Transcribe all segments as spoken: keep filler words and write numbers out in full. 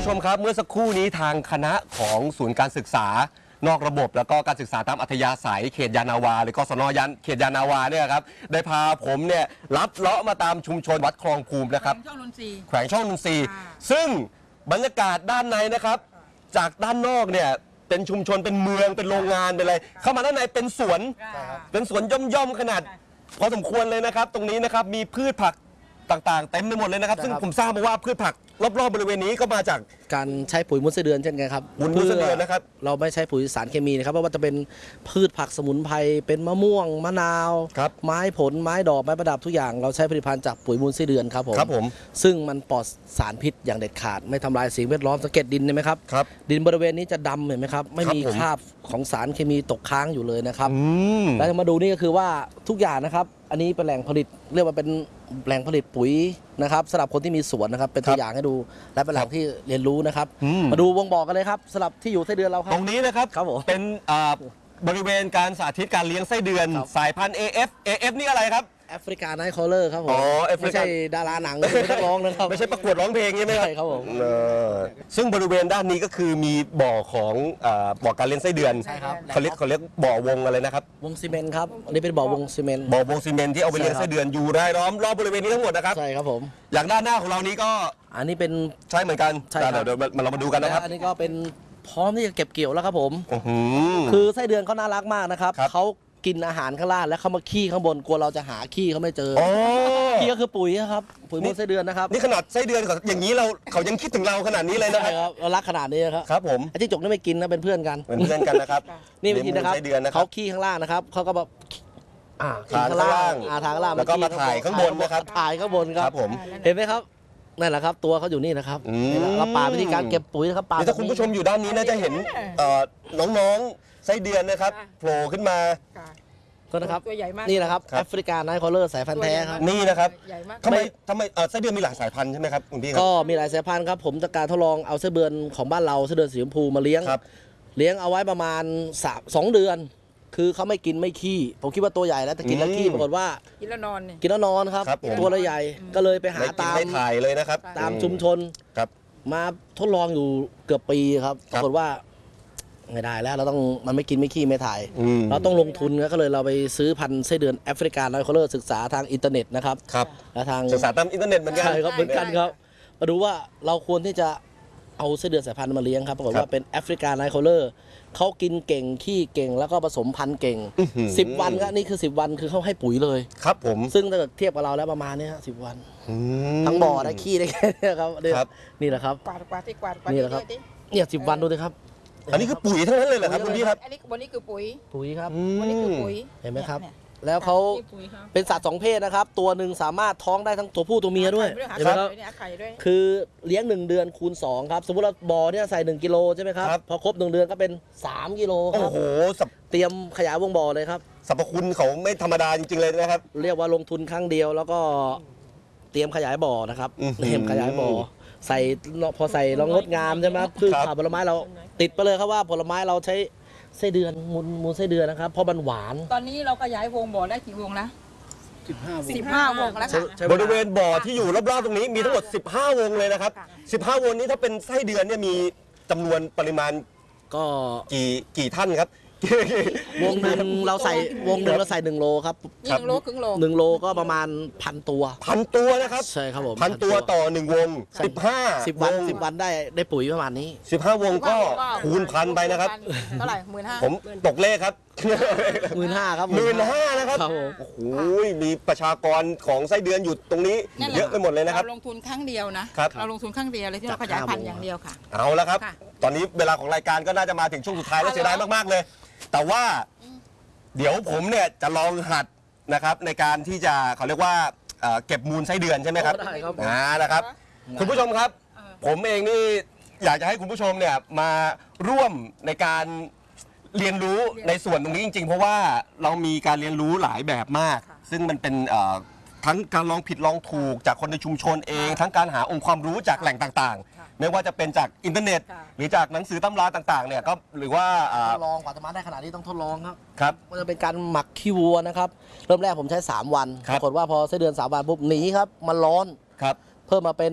ผู้ชมครับเมื่อสักครู่นี้ทางคณะของศูนย์การศึกษานอกระบบแล้วก็การศึกษาตามอัธยาศัยเขตยานาวาหรือกศนยานเขตยานาวาเนี่ยครับได้พาผมเนี่ยลัดเลาะมาตามชุมชนวัดคลองภูมินะครับแขวงช่องนนทรีย์ซึ่งบรรยากาศด้านในนะครับจากด้านนอกเนี่ยเป็นชุมชนเป็นเมืองเป็นโรงงานเป็นอะไรเข้ามาด้านในเป็นสวนเป็นสวนย่อมๆขนาดพอสมควรเลยนะครับตรงนี้นะครับมีพืชผักต่างๆเต็มไปหมดเลยนะครับซึ่งผมทราบมาว่าพืชผักรอบๆบริเวณนี้ก็มาจากการใช้ปุ๋ยมุ้งไส้เดือนเช่นกันครับมุ้งไส้เดือนนะครับเราไม่ใช้ปุ๋ยสารเคมีนะครับเพราะว่าจะเป็นพืชผักสมุนไพรเป็นมะม่วงมะนาวไม้ผลไม้ดอกไม้ประดับทุกอย่างเราใช้ผลิตภัณฑ์จากปุ๋ยมุ้งไส้เดือนครับผมครับผมซึ่งมันปลอดสารพิษอย่างเด็ดขาดไม่ทำลายสิ่งแวดล้อมสังเกตดินเห็นไหมครับครับดินบริเวณนี้จะดำเห็นไหมครับไม่มีคราบของสารเคมีตกค้างอยู่เลยนะครับแล้วมาดูนี่ก็คือว่าทุกอย่างนะครับอันนี้เป็นแหล่งผลิตเรียกว่าเป็นแหล่งผลิตปุ๋ยนะครับสำหรับคนที่มีสวนนะครับเป็นตัวอย่างให้ดูและเป็นแหล่งที่เรียนรู้นะครับมาดูวงบ่อกันเลยครับสำหรับที่อยู่ไส้เดือนเราครับตรงนี้นะครับครับผมเป็นบริเวณการสาธิตการเลี้ยงไส้เดือนสายพันธุ์ เอ เอฟ เอ เอฟ นี่อะไรครับแอฟริกาไนท์คอลเลอร์ครับผมอ๋อไม่ใช่ดาราหนังไม่ใช่นักร้องนะครับไม่ใช่ประกวดร้องเพลงใช่ไหมใช่ครับผมซึ่งบริเวณด้านนี้ก็คือมีบ่อของบ่อการเลี้ยงไส้เดือนใช่ครับเขาเรียกเขาเรียกบ่อวงอะไรนะครับวงซีเมนต์ครับอันนี้เป็นบ่อวงซีเมนต์บ่อวงซีเมนต์ที่เอาไปเลี้ยงไส้เดือนอยู่รายล้อมรอบบริเวณนี้ทั้งหมดนะครับใช่ครับผมอย่างด้านหน้าของเรานี้ก็อันนี้เป็นใช่เหมือนกันใช่ครับเดี๋ยวเรามาดูกันนะครับอันนี้ก็เป็นพร้อมที่จะเก็บเกี่ยวแล้วครับผมคือไส้เดือนเขาน่ารักมากนะครับเขากินอาหารข้างล่างแล้วเขามาขี้ข้างบนกลัวเราจะหาขี้เขาไม่เจอขี้ก็คือปุ๋ยครับปุ๋ยมุ้งไส้เดือนนะครับนี่ขนาดไส้เดือนอย่างนี้เราเขายังคิดถึงเราขนาดนี้เลยนะครับเรารักขนาดนี้ครับครับผมไอ้ที่จกนี่ไม่กินนะเป็นเพื่อนกันเป็นเพื่อนกันนะครับนี่วิธีนะครับเขาขี้ข้างล่างนะครับเขาก็แบบอ่าทางล่างอ่าทางล่างแล้วก็มาถ่ายข้างบนนะครับถ่ายข้างบนครับผมเห็นไหมครับนั่นแหละครับตัวเขาอยู่นี่นะครับเราป่าวิธีการเก็บปุ๋ยนะครับป่าถ้าคุณผู้ชมอยู่ด้านนี้น่าจะเห็นน้องๆไส้เดือนนะครับโผล่ขึ้นมาก็นะครับนี่นะครับแอฟริกาไนท์คอลเลอร์สายพันธุ์แท้ครับนี่นะครับทำไมทำไมไส้เดือนมีหลายสายพันธุ์ใช่ไหมครับคุณพี่ครับก็มีหลายสายพันธุ์ครับผมจากการทดลองเอาไส้เดือนของบ้านเราไส้เดือนสีชมพูมาเลี้ยงเลี้ยงเอาไว้ประมาณสามสองเดือนคือเขาไม่กินไม่ขี้ผมคิดว่าตัวใหญ่แล้วแต่กินแล้วขี้ปรากฏว่ากินแล้วนอนกินแล้วนอนครับตัวใหญ่ก็เลยไปหาตามถ่ายเลยนะครับตามชุมชนมาทดลองอยู่เกือบปีครับปรากฏว่าไม่ได้แล้วเราต้องมันไม่กินไม่ขี้ไม่ถ่ายเราต้องลงทุนก็เลยเราไปซื้อพันธุ์ไส้เดือนแอฟริกาไนท์คอลเลอร์ศึกษาทางอินเทอร์เน็ตนะครับครับและทางศึกษาตามอินเทอร์เน็ตเหมือนกันใช่ครับเหมือนกันครับมาดูว่าเราควรที่จะเอาไส้เดือนสายพันธุ์มาเลี้ยงครับปรากฏว่าเป็นแอฟริกาไนท์คอลเลอร์เขากินเก่งขี้เก่งแล้วก็ผสมพันธุ์เก่งสิบวันก็นี่คือสิบวันคือเขาให้ปุ๋ยเลยครับผมซึ่งถ้าเกิดเทียบกับเราแล้วประมาณนี้สิบวันทั้งบ่อได้ขี้ได้แค่นี้ครับนี่แหละครับกวาดกวาดที่กวาดนี่แหละครับเนี่ยสิบวันดูเลยครับอันนี้คือปุ๋ยทั้งนั้นเลยเหรอครับคุณพี่ครับอันนี้วันนี้คือปุ๋ยปุ๋ยครับวันนี้คือปุ๋ยเห็นไหมครับแล้วเขาเป็นสัตว์สองเพศนะครับตัวหนึ่งสามารถท้องได้ทั้งตัวผู้ตัวเมียด้วยเห็นไหมครับคือเลี้ยงหนึ่งเดือนคูณสองครับสมมติเราบ่อเนี่ยใส่หนึ่งกิโลใช่ไหมครับพอครบหนึ่งเดือนก็เป็นสามกิโลครับโอ้โหเตรียมขยายวงบ่อเลยครับสรรพคุณเขาไม่ธรรมดาจริงๆเลยนะครับเรียกว่าลงทุนครั้งเดียวแล้วก็เตรียมขยายบ่อนะครับเตรียมขยายบ่อใส่พอใส่ลองงดงามใช่ไหมพืชผักผลไม้เราติดไปเลยครับว่าผลไม้เราใช้ไส้เดือนมูลมูลไส้เดือนนะครับเพราะมันหวานตอนนี้เราขยายวงบ่อได้กี่วงนะสิบห้าวงสิบห้าวงแล้วค่ะบริเวณบ่อที่อยู่รอบๆตรงนี้มีทั้งหมดสิบห้าวงเลยนะครับสิบห้าวงนี้ถ้าเป็นไส้เดือนเนี่ยมีจำนวนปริมาณก็กี่กี่ท่านครับวงหนึ่งเราใส่วงหนึ่งเราใส่หนึ่งโลครับหนึ่งโลครึ่งโลหนึ่งโลก็ประมาณพันตัวพันตัวนะครับใช่ครับผมพันตัวต่อหนึ่งวงสิบห้าสิบวันสิบวันได้ได้ปุ๋ยประมาณนี้สิบห้าวงก็คูณพันไปนะครับเท่าไหร่หมื่นห้าผมตกเลขครับหมื่นห้าครับหมื่นห้านะครับโอ้โหมีประชากรของไส้เดือนอยู่ตรงนี้เยอะไปหมดเลยนะครับเราลงทุนครั้งเดียวนะเราลงทุนครั้งเดียวเลยที่เราขยายพันธุ์อย่างเดียวค่ะเอาละครับตอนนี้เวลาของรายการก็น่าจะมาถึงช่วงสุดท้ายแล้วเสียดายมากๆเลยแต่ว่าเดี๋ยวผมเนี่ยจะลองหัดนะครับในการที่จะเขาเรียกว่าเก็บมูลไส้เดือนใช่ไหมครับอ่านะครับคุณผู้ชมครับผมเองนี่อยากจะให้คุณผู้ชมเนี่ยมาร่วมในการเรียนรู้ในส่วนตรงนี้จริงๆเพราะว่าเรามีการเรียนรู้หลายแบบมากซึ่งมันเป็นทั้งการลองผิดลองถูกจากคนในชุมชนเองทั้งการหาองค์ความรู้จากแหล่งต่างๆไม่ว่าจะเป็นจากอินเทอร์เน็ตหรือจากหนังสือตำราต่างๆเนี่ยก็หรือว่าทดลองกว่าจะมาได้ขนาดนี้ต้องทดลองครับครับมันจะเป็นการหมักขี้วัวนะครับเริ่มแรกผมใช้สามวันปรากฏว่าพอไส้เดือนสามวันปุ๊บหนีครับมันร้อนครับเพิ่มมาเป็น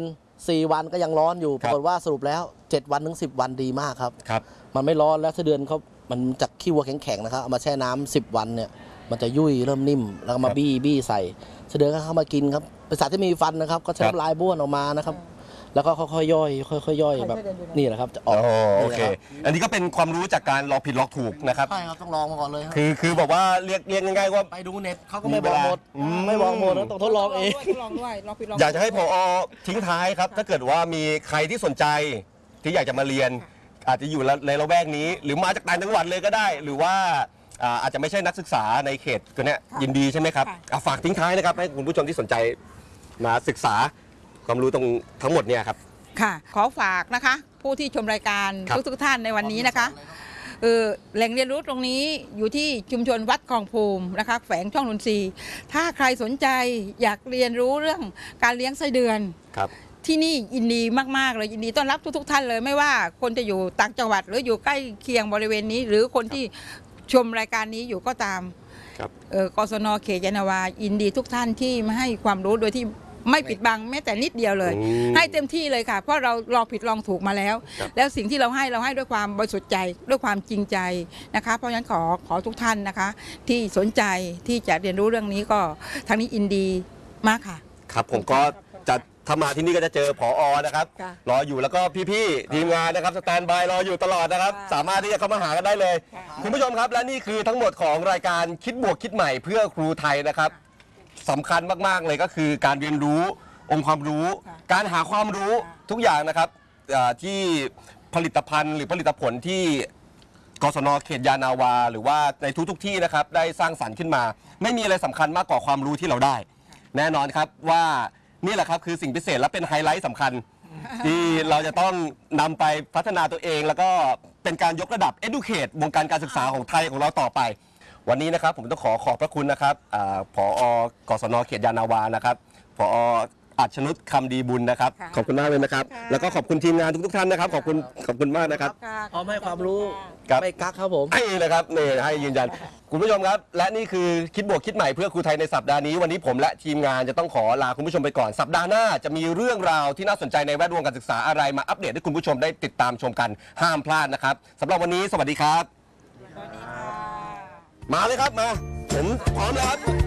สี่วันก็ยังร้อนอยู่คปรับรากฏว่าสรุปแล้วเจ็ดวันถึงสิบวันดีมากครับครับมันไม่ร้อนแล้วไส้เดือนเขามันจากขี้วัวแข็งๆนะครับเอามาแช่น้ำสิบวันเนี่ยมันจะยุ่ยเริ่มนิ่มแล้วก็มาบี้บี้ใส่ไส้เดือนก็เข้ามากินครับเป็นสัตว์ที่มีฟันนะครับก็ใช้น้ำลายบ้วนออกมานะครับแล้วก็ค่อยๆย่อยค่อยๆย่อยแบบนี่แหละครับจะออกอ๋อโอเคนี่แหละรับอันนี้ก็เป็นความรู้จากการลองผิดลองถูกนะครับใช่ครับต้องลองมาก่อนเลยครับคือคือบอกว่าเรียกเรียกง่ายๆว่าไปดูเน็ตเขาก็ไม่บอกหมดอืมไม่บอกหมดนะต้องทดลองเองทดลองด้วยลองผิดลองอยากจะให้พอทิ้งท้ายครับ ถ้าเกิดว่ามีใครที่สนใจที่อยากจะมาเรียน อาจจะอยู่ในละแวกนี้ หรือมาจากต่างจังหวัดเลยก็ได้ หรือว่าอ่าอาจจะไม่ใช่นักศึกษาในเขตตัวเนี้ยยินดีใช่ไหมครับอ่ะฝากทิ้งท้ายนะครับให้คุณผู้ชมที่สนใจมาศึกษาความรู้ตรงทั้งหมดเนี่ยครับค่ะ ขอฝากนะคะ ผู้ที่ชมรายการครับทุกทุกๆท่านในวันนี้นะคะเออแหล่งเรียนรู้ตรงนี้อยู่ที่ชุมชนวัดคลองภูมินะคะแฝงช่องนนทรีย์ถ้าใครสนใจอยากเรียนรู้เรื่องการเลี้ยงไส้เดือนครับที่นี่ยินดีมากๆเลยยินดีต้อนรับทุกๆท่านเลย ไม่ว่าคนจะอยู่ต่างจังหวัด หรืออยู่ใกล้เคียงบริเวณนี้ หรือคนที่ชมรายการนี้อยู่ก็ตามครับเอ่อกศนเขตยานนาวายินดีทุกท่านที่มาให้ความรู้โดยที่ไม่ปิดบังแม้แต่นิดเดียวเลยอืมให้เต็มที่เลยค่ะ เพราะเราลองผิดลองถูกมาแล้วครับแล้วสิ่งที่เราให้เราให้ด้วยความบริสุทธิ์ใจด้วยความจริงใจนะคะ เพราะฉะนั้นขอขอทุกท่านนะคะ ที่สนใจที่จะเรียนรู้เรื่องนี้ก็ทางนี้ยินดีมากค่ะครับผมก็จะถ้ามาที่นี่ก็จะเจอผอนะครับค่ะรออยู่แล้วก็พี่ๆทีมงานนะครับสแตนบายรออยู่ตลอดนะครับค่ะสามารถที่จะเข้ามาหากันได้เลยค่ะคุณผู้ชมครับและนี่คือทั้งหมดของรายการคิดบวกคิดใหม่เพื่อครูไทยนะครับสำคัญมากๆเลยก็คือการเรียนรู้องค์ความรู้ค่ะการหาความรู้ค่ะทุกอย่างนะครับอ่าที่ผลิตภัณฑ์หรือผลิตผลที่กศนเขตยานาวา หรือว่าในทุกๆที่นะครับได้สร้างสรรค์ขึ้นมา ไม่มีอะไรสำคัญมากกว่าความรู้ที่เราได้ แน่นอนครับว่านี่แหละครับคือสิ่งพิเศษและเป็นไฮไลท์สำคัญ ที่เราจะต้องนำไปพัฒนาตัวเอง แล้วก็เป็นการยกระดับ educate วงการการศึกษาของไทยของเราต่อไป วันนี้นะครับผมต้องขอขอบพระคุณนะครับอาผอกศนเขตยานาวานะครับผออัชนุชคำดีบุญนะครับค่ะขอบคุณมากเลยนะครับค่ะแล้วก็ขอบคุณทีมงานทุกๆท่านนะครับขอบคุณขอบคุณมากนะครับพร้อมให้ความรู้ครับไม่กักครับผมให้เลยครับนี่ให้ยืนยันคุณผู้ชมครับ และนี่คือคิดบวกคิดใหม่เพื่อครูไทยในสัปดาห์นี้วันนี้ผมและทีมงานจะต้องขอลาคุณผู้ชมไปก่อนสัปดาห์หน้าจะมีเรื่องราวที่น่าสนใจในแวดวงการศึกษาอะไรมาอัปเดตให้คุณผู้ชมได้ติดตามชมกันห้ามพลาดนะครับสำหรับวันนี้สวัสดีครับ มาเลยครับมาผมพร้อมแล้วครับ